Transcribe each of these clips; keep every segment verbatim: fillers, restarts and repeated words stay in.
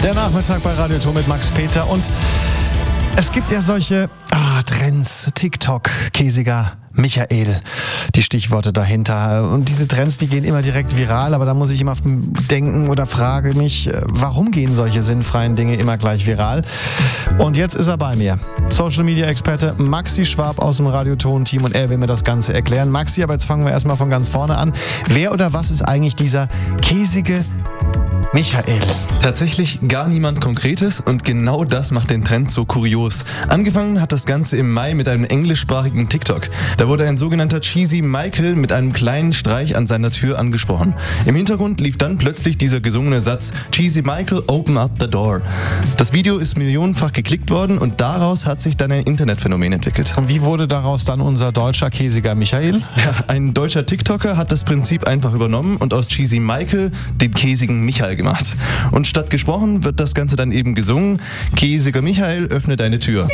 Der Nachmittag bei Radio Ton mit Max Peter. Und es gibt ja solche ah, Trends, TikTok, käsiger Michael, die Stichworte dahinter. Und diese Trends, die gehen immer direkt viral, aber da muss ich immer denken oder frage mich, warum gehen solche sinnfreien Dinge immer gleich viral? Und jetzt ist er bei mir. Social-Media-Experte Maxi Schwab aus dem Radio Ton-Team und er will mir das Ganze erklären. Maxi, aber jetzt fangen wir erstmal von ganz vorne an. Wer oder was ist eigentlich dieser käsige Michael? Tatsächlich gar niemand Konkretes und genau das macht den Trend so kurios. Angefangen hat das Ganze im Mai mit einem englischsprachigen TikTok. Da wurde ein sogenannter Cheesy Michael mit einem kleinen Streich an seiner Tür angesprochen. Im Hintergrund lief dann plötzlich dieser gesungene Satz: Cheesy Michael, open up the door. Das Video ist millionenfach geklickt worden und daraus hat sich dann ein Internetphänomen entwickelt. Und wie wurde daraus dann unser deutscher käsiger Michael? Ja, ein deutscher TikToker hat das Prinzip einfach übernommen und aus Cheesy Michael den käsigen Michael gemacht. Und statt gesprochen wird das Ganze dann eben gesungen. Käsiger Michael, öffne deine Tür.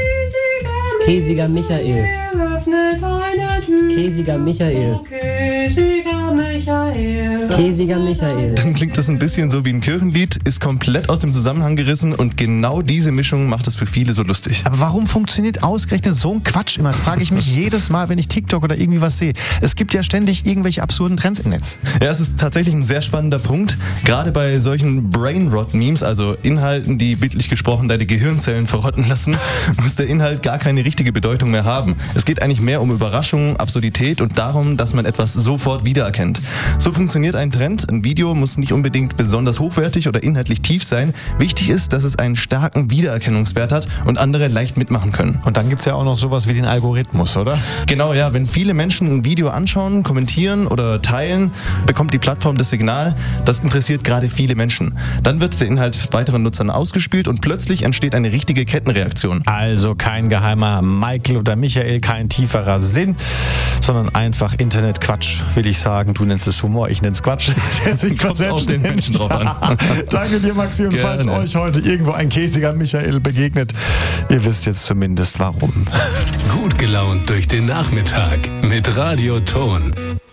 Käsiger Michael. Öffne deine Tür. Käsiger Michael. Käsiger Michael. Käsiger Michael. Dann klingt das ein bisschen so wie ein Kirchenlied, ist komplett aus dem Zusammenhang gerissen und genau diese Mischung macht es für viele so lustig. Aber warum funktioniert ausgerechnet so ein Quatsch immer? Das frage ich mich jedes Mal, wenn ich TikTok oder irgendwie was sehe. Es gibt ja ständig irgendwelche absurden Trends im Netz. Ja, es ist tatsächlich ein sehr spannender Punkt. Gerade bei solchen Brainrot-Memes, also Inhalten, die bildlich gesprochen deine Gehirnzellen verrotten lassen, muss der Inhalt gar keine richtige Bedeutung mehr haben. Es geht eigentlich mehr um Überraschung, Absurdität und darum, dass man etwas sofort wiedererkennt. So funktioniert ein Trend. Ein Video muss nicht unbedingt besonders hochwertig oder inhaltlich tief sein. Wichtig ist, dass es einen starken Wiedererkennungswert hat und andere leicht mitmachen können. Und dann gibt es ja auch noch sowas wie den Algorithmus, oder? Genau, ja. Wenn viele Menschen ein Video anschauen, kommentieren oder teilen, bekommt die Plattform das Signal, das interessiert gerade viele Menschen. Dann wird der Inhalt weiteren Nutzern ausgespielt und plötzlich entsteht eine richtige Kettenreaktion. Also kein geheimer Michael oder Michael, kein tieferer Sinn, sondern einfach Internetquatsch, will ich sagen. Du nennst es Humor, ich nenn's Quatsch. Der kommt auf den Menschen drauf an. Danke dir, Maxi. Und Gerne. Falls euch heute irgendwo ein käsiger Michael begegnet, ihr wisst jetzt zumindest warum. Gut gelaunt durch den Nachmittag mit Radio Ton.